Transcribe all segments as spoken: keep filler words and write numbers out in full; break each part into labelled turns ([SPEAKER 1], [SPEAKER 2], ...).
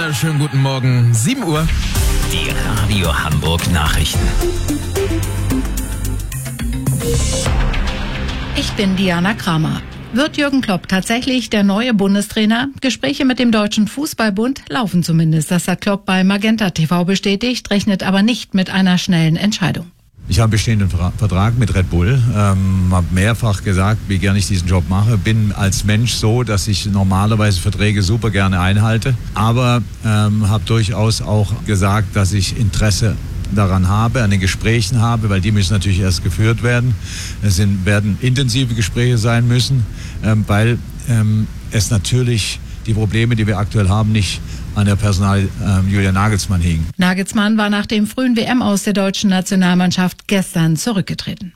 [SPEAKER 1] wunderschönen guten Morgen, sieben Uhr.
[SPEAKER 2] Die Radio Hamburg Nachrichten.
[SPEAKER 3] Ich bin Diana Kramer. Wird Jürgen Klopp tatsächlich der neue Bundestrainer? Gespräche mit dem Deutschen Fußballbund laufen zumindest. Das hat Klopp bei Magenta T V bestätigt, rechnet aber nicht mit einer schnellen Entscheidung.
[SPEAKER 4] Ich habe einen bestehenden Vertrag mit Red Bull, ähm, habe mehrfach gesagt, wie gerne ich diesen Job mache. Bin als Mensch so, dass ich normalerweise Verträge super gerne einhalte, aber ähm, habe durchaus auch gesagt, dass ich Interesse daran habe, an den Gesprächen habe, weil die müssen natürlich erst geführt werden. Es sind, werden intensive Gespräche sein müssen, ähm, weil ähm, es natürlich die Probleme, die wir aktuell haben, nicht an der Personal ähm, Julian Nagelsmann hingen.
[SPEAKER 3] Nagelsmann war nach dem frühen W M-Aus der deutschen Nationalmannschaft gestern zurückgetreten.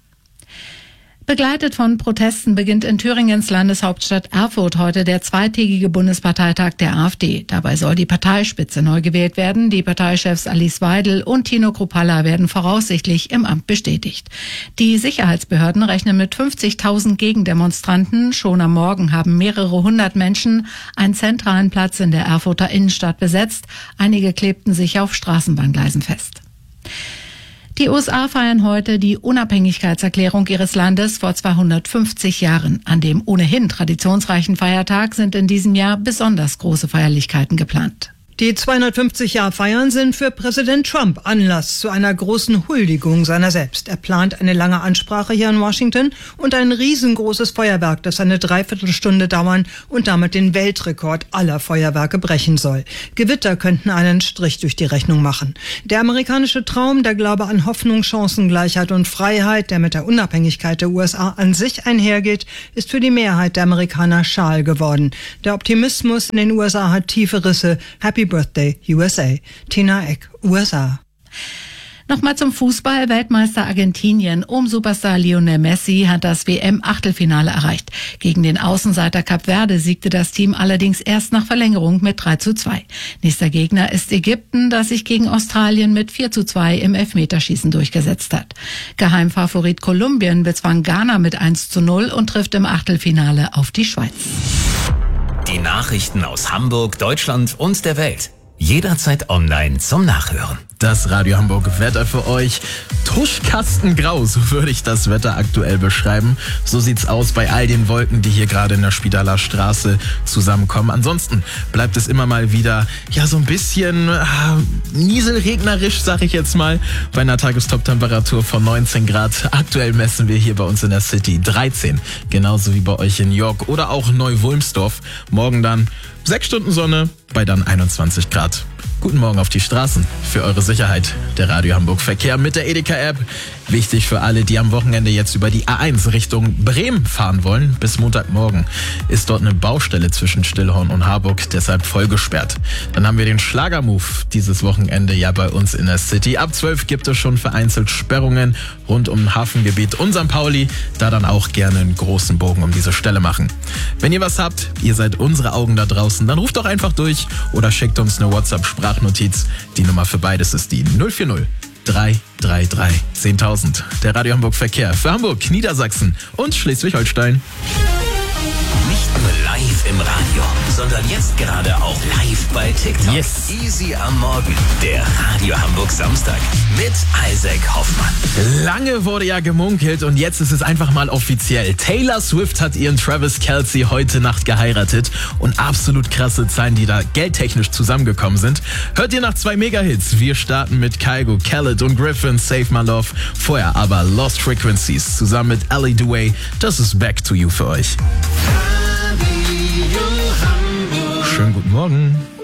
[SPEAKER 3] Begleitet von Protesten beginnt in Thüringens Landeshauptstadt Erfurt heute der zweitägige Bundesparteitag der AfD. Dabei soll die Parteispitze neu gewählt werden. Die Parteichefs Alice Weidel und Tino Kruppalla werden voraussichtlich im Amt bestätigt. Die Sicherheitsbehörden rechnen mit fünfzigtausend Gegendemonstranten. Schon am Morgen haben mehrere hundert Menschen einen zentralen Platz in der Erfurter Innenstadt besetzt. Einige klebten sich auf Straßenbahngleisen fest. Die U S A feiern heute die Unabhängigkeitserklärung ihres Landes vor zweihundertfünfzig Jahren. An dem ohnehin traditionsreichen Feiertag sind in diesem Jahr besonders große Feierlichkeiten geplant.
[SPEAKER 5] Die zweihundertfünfzig-Jahr-Feiern sind für Präsident Trump Anlass zu einer großen Huldigung seiner selbst. Er plant eine lange Ansprache hier in Washington und ein riesengroßes Feuerwerk, das eine Dreiviertelstunde dauern und damit den Weltrekord aller Feuerwerke brechen soll. Gewitter könnten einen Strich durch die Rechnung machen. Der amerikanische Traum, der Glaube an Hoffnung, Chancengleichheit und Freiheit, der mit der Unabhängigkeit der U S A an sich einhergeht, ist für die Mehrheit der Amerikaner schal geworden. Der Optimismus in den U S A hat tiefe Risse. Happy Birthday, U S A. Tina Eck, U S A.
[SPEAKER 3] Nochmal zum Fußball. Weltmeister Argentinien um Superstar Lionel Messi hat das W M-Achtelfinale erreicht. Gegen den Außenseiter Kap Verde siegte das Team allerdings erst nach Verlängerung mit drei zu zwei. Nächster Gegner ist Ägypten, das sich gegen Australien mit vier zu zwei im Elfmeterschießen durchgesetzt hat. Geheimfavorit Kolumbien bezwang Ghana mit eins zu null und trifft im Achtelfinale auf die Schweiz.
[SPEAKER 2] Die Nachrichten aus Hamburg, Deutschland und der Welt. Jederzeit online zum Nachhören.
[SPEAKER 1] Das Radio Hamburg Wetter für euch. Tuschkastengrau, so würde ich das Wetter aktuell beschreiben. So sieht's aus bei all den Wolken, die hier gerade in der Spitaler Straße zusammenkommen. Ansonsten bleibt es immer mal wieder, ja, so ein bisschen äh, nieselregnerisch, sag ich jetzt mal, bei einer Tagestop-Temperatur von neunzehn Grad. Aktuell messen wir hier bei uns in der City dreizehn, genauso wie bei euch in York oder auch Neu-Wulmsdorf. Morgen dann sechs Stunden Sonne bei dann einundzwanzig Grad. Guten Morgen auf die Straßen. Für eure Sicherheit der Radio Hamburg Verkehr mit der Edeka-App. Wichtig für alle, die am Wochenende jetzt über die A eins Richtung Bremen fahren wollen. Bis Montagmorgen ist dort eine Baustelle zwischen Stillhorn und Harburg, deshalb voll gesperrt. Dann haben wir den Schlagermove dieses Wochenende ja bei uns in der City. Ab zwölf gibt es schon vereinzelt Sperrungen rund um Hafengebiet und Sankt Pauli. Da dann auch gerne einen großen Bogen um diese Stelle machen. Wenn ihr was habt, ihr seid unsere Augen da draußen, dann ruft doch einfach durch oder schickt uns eine WhatsApp-Sprachnotiz. Die Nummer für beides ist die null vier null drei drei drei zehntausend. Der Radio Hamburg Verkehr für Hamburg, Niedersachsen und Schleswig-Holstein.
[SPEAKER 2] Nicht nur live im Radio, sondern jetzt gerade auch live bei TikTok.
[SPEAKER 1] Yes.
[SPEAKER 2] Easy am Morgen, der Radio Hamburg Samstag mit Isaac Hoffmann.
[SPEAKER 1] Lange wurde ja gemunkelt und jetzt ist es einfach mal offiziell. Taylor Swift hat ihren Travis Kelce heute Nacht geheiratet und absolut krasse Zahlen, die da geldtechnisch zusammengekommen sind. Hört ihr nach zwei Mega-Hits. Wir starten mit Kygo, Khaled und Griffin, Save My Love. Vorher aber Lost Frequencies zusammen mit Ellie Dewey. Das ist Back to You für euch. Schönen guten Morgen.